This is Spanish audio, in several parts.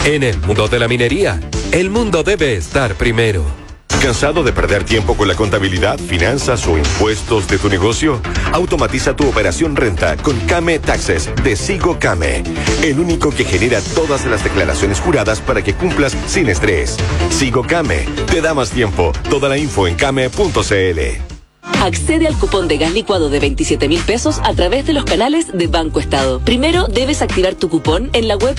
En el mundo de la minería, el mundo debe estar primero. ¿Cansado de perder tiempo con la contabilidad, finanzas o impuestos de tu negocio? Automatiza tu operación renta con Came Taxes de Sigo Came, el único que genera todas las declaraciones juradas para que cumplas sin estrés. Sigo Came, te da más tiempo. Toda la info en came.cl. Accede al cupón de gas licuado de 27.000 pesos a través de los canales de Banco Estado. Primero debes activar tu cupón en la web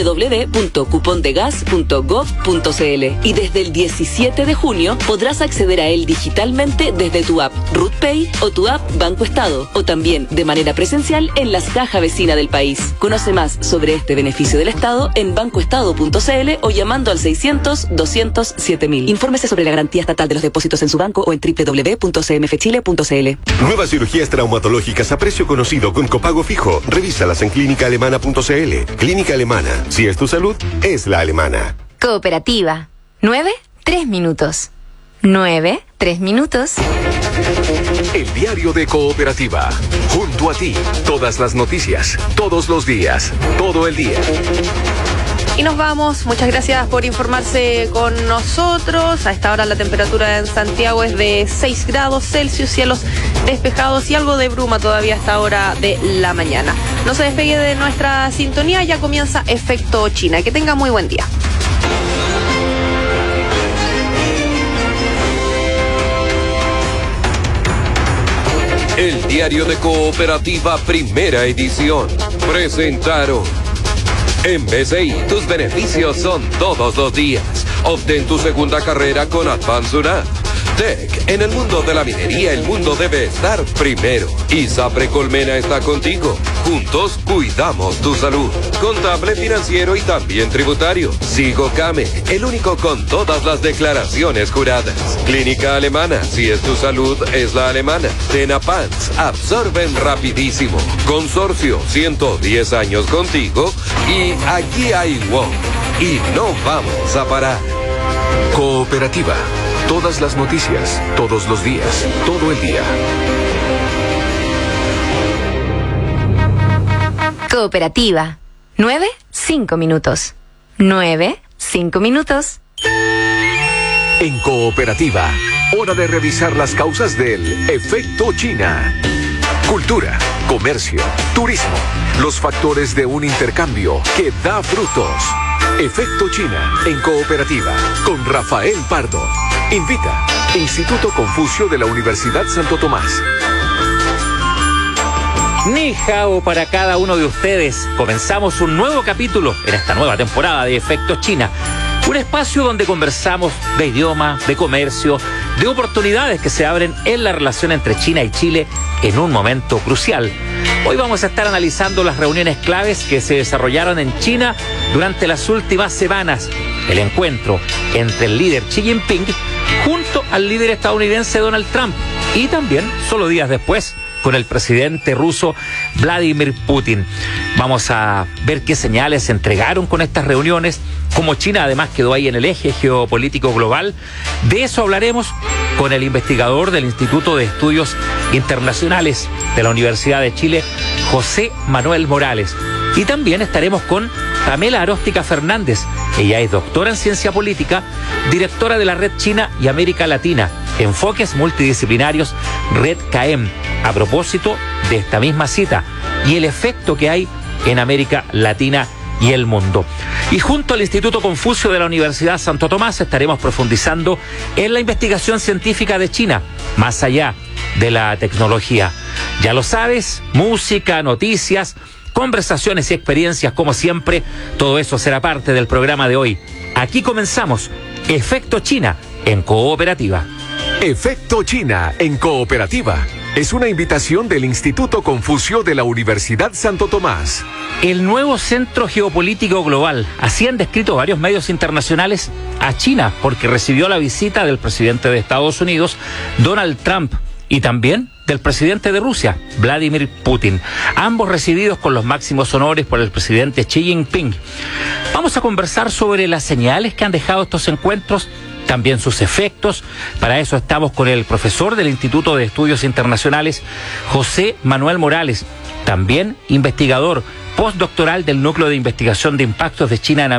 www.cupondegas.gov.cl y desde el 17 de junio podrás acceder a él digitalmente desde tu app RootPay o tu app Banco Estado, o también de manera presencial en las cajas vecinas del país. Conoce más sobre este beneficio del Estado en bancoestado.cl o llamando al 600-200-7000. Infórmese sobre la garantía estatal de los depósitos en su banco o en www.cmfchile.cl. Nuevas cirugías traumatológicas a precio conocido con copago fijo. Revísalas en clínicaalemana.cl. Clínica Alemana. Si es tu salud, es la alemana. Cooperativa. 9, 3 minutos. 9, 3 minutos. El diario de Cooperativa. Junto a ti. Todas las noticias. Todos los días. Todo el día. Y nos vamos. Muchas gracias por informarse con nosotros. A esta hora la temperatura en Santiago es de 6 grados Celsius, cielos despejados y algo de bruma todavía a esta hora de la mañana. No se despegue de nuestra sintonía, ya comienza Efecto China. Que tenga muy buen día. El diario de Cooperativa, primera edición. Presentaron. En BCI, tus beneficios son todos los días. Obtén tu segunda carrera con Advance UNAM. Tech, en el mundo de la minería, el mundo debe estar primero. ISAPRE Colmena está contigo. Juntos cuidamos tu salud. Contable, financiero y también tributario. Sigo Came, el único con todas las declaraciones juradas. Clínica Alemana, si es tu salud, es la alemana. Tenapans, absorben rapidísimo. Consorcio, 110 años contigo. Y aquí hay WOW. Y no vamos a parar. Cooperativa. Todas las noticias, todos los días, todo el día. Cooperativa. 9, 5 minutos. 9, 5 minutos. En Cooperativa, hora de revisar las causas del efecto China. Cultura, comercio, turismo, los factores de un intercambio que da frutos. Efecto China en Cooperativa con Rafael Pardo. Invita Instituto Confucio de la Universidad Santo Tomás. Ni hao para cada uno de ustedes. Comenzamos un nuevo capítulo en esta nueva temporada de Efecto China. Un espacio donde conversamos de idioma, de comercio, de oportunidades que se abren en la relación entre China y Chile en un momento crucial. Hoy vamos a estar analizando las reuniones claves que se desarrollaron en China durante las últimas semanas. El encuentro entre el líder Xi Jinping junto al líder estadounidense Donald Trump y también, solo días después, con el presidente ruso Vladimir Putin. Vamos a ver qué señales se entregaron con estas reuniones, cómo China además quedó ahí en el eje geopolítico global. De eso hablaremos con el investigador del Instituto de Estudios Internacionales de la Universidad de Chile, José Manuel Morales. Y también estaremos con Pamela Aróstica Fernández. Ella es doctora en ciencia política, directora de la Red China y América Latina, Enfoques Multidisciplinarios, Red CAEM, a propósito de esta misma cita y el efecto que hay en América Latina y el mundo. Y junto al Instituto Confucio de la Universidad Santo Tomás estaremos profundizando en la investigación científica de China, más allá de la tecnología. Ya lo sabes, música, noticias, conversaciones y experiencias como siempre, todo eso será parte del programa de hoy. Aquí comenzamos Efecto China en Cooperativa. Efecto China en Cooperativa es una invitación del Instituto Confucio de la Universidad Santo Tomás. El nuevo centro geopolítico global, así han descrito varios medios internacionales a China, porque recibió la visita del presidente de Estados Unidos, Donald Trump, y también del presidente de Rusia, Vladimir Putin, ambos recibidos con los máximos honores por el presidente Xi Jinping. Vamos a conversar sobre las señales que han dejado estos encuentros, también sus efectos. Para eso estamos con el profesor del Instituto de Estudios Internacionales, José Manuel Morales, también investigador postdoctoral del Núcleo de Investigación de Impactos de China en